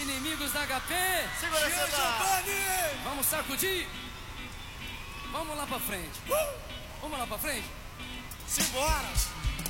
inimigos da HP. Segura essa Giovanni! Vamos sacudir. Vamos lá pra frente. Vamos lá pra frente. Simbora!